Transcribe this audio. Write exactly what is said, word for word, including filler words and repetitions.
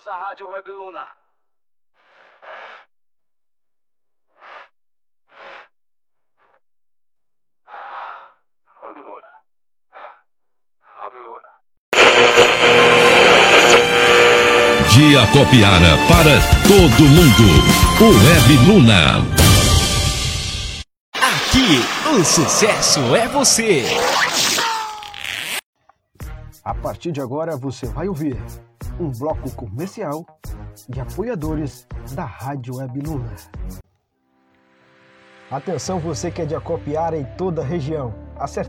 nossa Rádio Web Luna. De Acopiara para todo mundo, o Web Luna. Aqui, o sucesso é você. A partir de agora você vai ouvir um bloco comercial de apoiadores da Rádio Web Luna. Atenção você que é de Acopiara em toda a região. Acerte